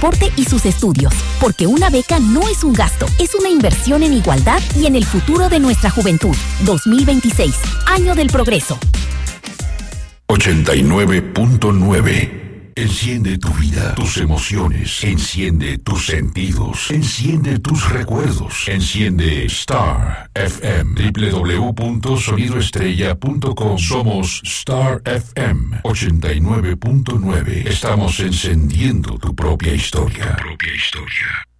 transporte y sus estudios. Porque una beca no es un gasto, es una inversión en igualdad y en el futuro de nuestra juventud. 2026, Año del Progreso. 89.9. Enciende tu vida, tus emociones, enciende tus sentidos, enciende tus recuerdos, enciende Star FM, www.sonidoestrella.com. Somos Star FM 89.9. Estamos encendiendo tu propia historia.